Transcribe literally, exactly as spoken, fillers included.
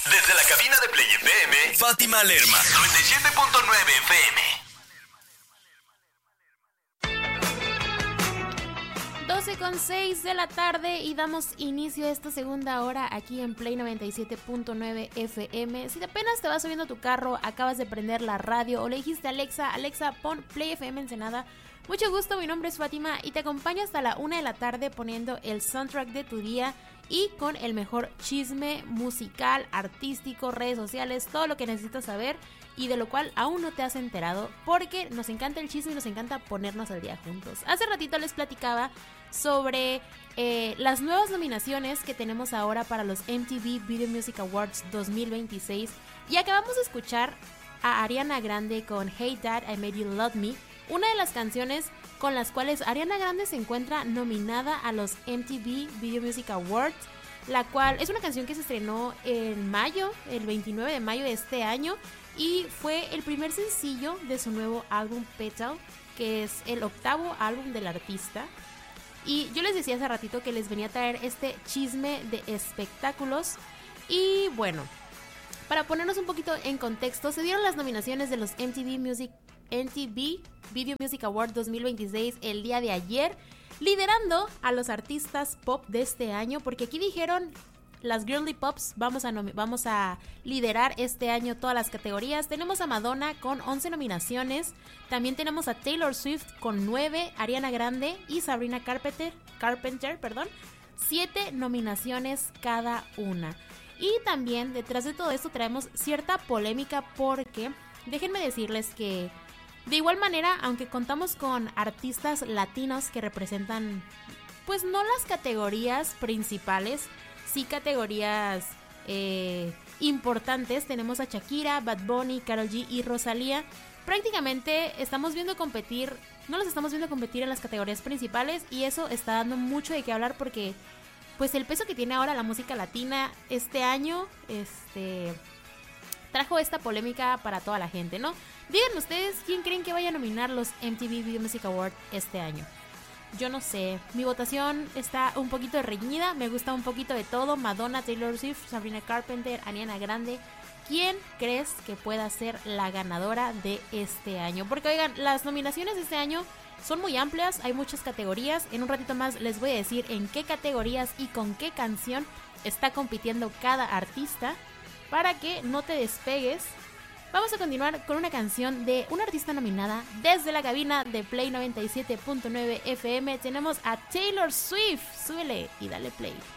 Desde la cabina de Play F M, Fátima Lerma, noventa y siete punto nueve F M. doce con seis de la tarde y damos inicio a esta segunda hora aquí en Play noventa y siete punto nueve F M. Si apenas te vas subiendo a tu carro, acabas de prender la radio o le dijiste a Alexa, Alexa, pon Play F M Ensenada. Mucho gusto, mi nombre es Fátima y te acompaño hasta la una de la tarde poniendo el soundtrack de tu día y con el mejor chisme musical, artístico, redes sociales, todo lo que necesitas saber y de lo cual aún no te has enterado, porque nos encanta el chisme y nos encanta ponernos al día juntos. Hace ratito les platicaba sobre eh, las nuevas nominaciones que tenemos ahora para los M T V Video Music Awards dos mil veintiséis y acabamos de escuchar a Ariana Grande con Hey Dad, I Made You Love Me, una de las canciones con las cuales Ariana Grande se encuentra nominada a los M T V Video Music Awards, la cual es una canción que se estrenó en mayo, el veintinueve de mayo de este año, y fue el primer sencillo de su nuevo álbum Petal, que es el octavo álbum del artista. Y yo les decía hace ratito que les venía a traer este chisme de espectáculos. Y bueno, para ponernos un poquito en contexto, se dieron las nominaciones de los M T V Music M T V Video Music Award dos mil veintiséis el día de ayer, liderando a los artistas pop de este año, porque aquí dijeron las girly pops vamos a, nom- vamos a liderar este año todas las categorías. Tenemos a Madonna con once nominaciones, también tenemos a Taylor Swift con nueve, Ariana Grande y Sabrina Carpenter, Carpenter, perdón, siete nominaciones cada una. Y también detrás de todo esto traemos cierta polémica porque déjenme decirles que de igual manera, aunque contamos con artistas latinos que representan, pues no las categorías principales, sí categorías eh, importantes, tenemos a Shakira, Bad Bunny, Karol G y Rosalía. Prácticamente estamos viendo competir, no los estamos viendo competir en las categorías principales y eso está dando mucho de qué hablar porque pues el peso que tiene ahora la música latina este año, este... trajo esta polémica para toda la gente, ¿no? Díganme ustedes quién creen que vaya a nominar los M T V Video Music Awards este año. Yo no sé, mi votación está un poquito reñida, me gusta un poquito de todo. Madonna, Taylor Swift, Sabrina Carpenter, Ariana Grande. ¿Quién crees que pueda ser la ganadora de este año? Porque oigan, las nominaciones de este año son muy amplias, hay muchas categorías. En un ratito más les voy a decir en qué categorías y con qué canción está compitiendo cada artista, para que no te despegues. Vamos a continuar con una canción de una artista nominada desde la cabina de Play noventa y siete punto nueve F M. Tenemos a Taylor Swift. Súbele y dale play.